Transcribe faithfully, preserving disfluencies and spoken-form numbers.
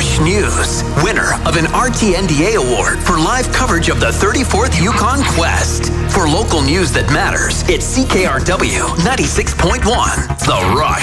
Rush News, winner of an R T N D A award for live coverage of the thirty-fourth Yukon Quest. For local news that matters, it's C K R W ninety-six point one, The Rush.